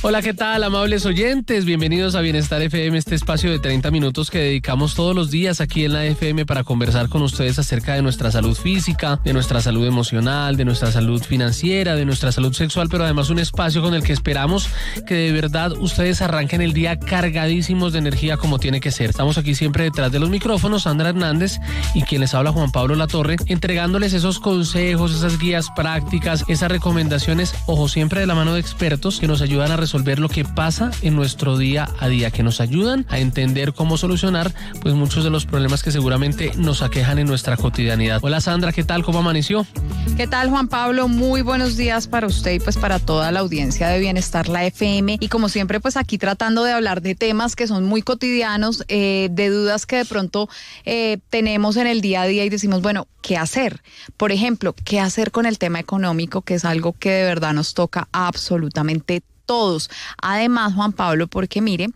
Hola, ¿qué tal, amables oyentes? Bienvenidos a Bienestar FM, este espacio de 30 minutos que dedicamos todos los días aquí en la FM para conversar con ustedes acerca de nuestra salud física, de nuestra salud emocional, de nuestra salud financiera, de nuestra salud sexual, pero además un espacio con el que esperamos que de verdad ustedes arranquen el día cargadísimos de energía como tiene que ser. Estamos aquí siempre detrás de los micrófonos, Sandra Hernández y quien les habla, Juan Pablo Latorre, entregándoles esos consejos, esas guías prácticas, esas recomendaciones, ojo, siempre de la mano de expertos que nos ayudan a resolver lo que pasa en nuestro día a día, que nos ayudan a entender cómo solucionar pues muchos de los problemas que seguramente nos aquejan en nuestra cotidianidad. Hola Sandra, ¿qué tal? ¿Cómo amaneció? ¿Qué tal, Juan Pablo? Muy buenos días para usted y pues para toda la audiencia de Bienestar La FM, y como siempre pues aquí tratando de hablar de temas que son muy cotidianos, de dudas que de pronto tenemos en el día a día y decimos, bueno, ¿qué hacer? Por ejemplo, ¿qué hacer con el tema económico? Que es algo que de verdad nos toca a absolutamente todos. Además, Juan Pablo, porque mire,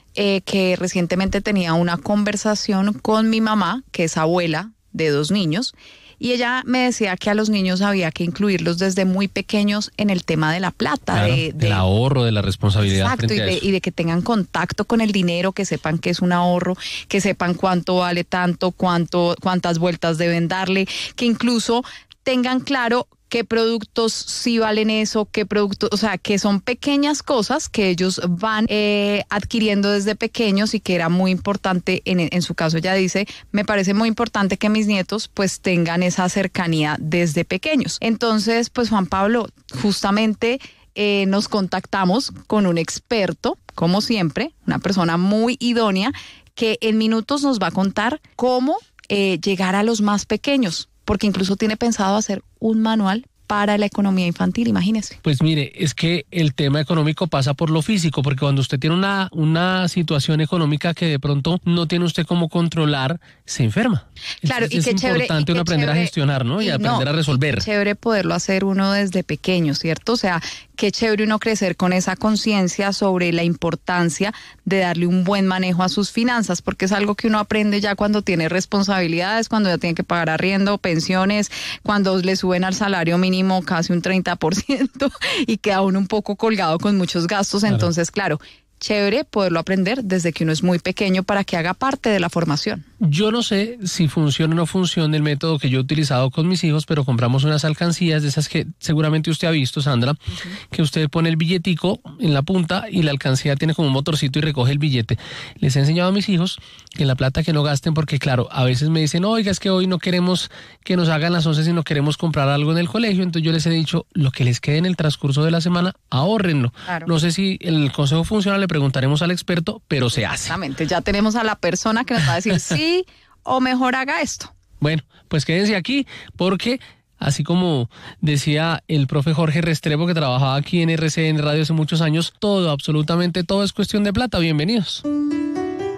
que recientemente tenía una conversación con mi mamá, que es abuela de 2 niños, y ella me decía que a los niños había que incluirlos desde muy pequeños en el tema de la plata. Claro, del ahorro, de la responsabilidad. Exacto, frente a eso. y de que tengan contacto con el dinero, que sepan que es un ahorro, que sepan cuánto vale tanto, cuántas vueltas deben darle, que incluso tengan claro qué productos sí valen eso, qué productos, o sea, que son pequeñas cosas que ellos van adquiriendo desde pequeños, y que era muy importante, en su caso ella dice, me parece muy importante que mis nietos pues tengan esa cercanía desde pequeños. Entonces, pues Juan Pablo, justamente nos contactamos con un experto, como siempre, una persona muy idónea, que en minutos nos va a contar cómo llegar a los más pequeños, porque incluso tiene pensado hacer un manual para la economía infantil, imagínese. Pues mire, es que el tema económico pasa por lo físico, porque cuando usted tiene una situación económica que de pronto no tiene usted cómo controlar, se enferma. Claro, entonces, y qué es chévere, importante uno aprender a gestionar, ¿no? Y aprender a resolver. Qué chévere poderlo hacer uno desde pequeño, ¿cierto? O sea, qué chévere uno crecer con esa conciencia sobre la importancia de darle un buen manejo a sus finanzas, porque es algo que uno aprende ya cuando tiene responsabilidades, cuando ya tiene que pagar arriendo, pensiones, cuando le suben al salario mínimo casi un 30% y queda uno un poco colgado con muchos gastos. Claro. Entonces, claro, chévere poderlo aprender desde que uno es muy pequeño para que haga parte de la formación. Yo no sé si funciona o no funciona el método que yo he utilizado con mis hijos, pero compramos unas alcancías de esas que seguramente usted ha visto, Sandra, que usted pone el billetico en la punta y la alcancía tiene como un motorcito y recoge el billete. Les he enseñado a mis hijos que la plata que no gasten, porque claro, a veces me dicen, oiga, es que hoy no queremos que nos hagan las 11, sino queremos comprar algo en el colegio. Entonces yo les he dicho, lo que les quede en el transcurso de la semana, ahórrenlo. Claro. No sé si el consejo funciona, le preguntaremos al experto, pero se hace. Exactamente, ya tenemos a la persona que nos va a decir sí o mejor haga esto. Bueno, pues quédense aquí, porque así como decía el profe Jorge Restrepo, que trabajaba aquí en RCN Radio hace muchos años, todo, absolutamente todo es cuestión de plata. Bienvenidos.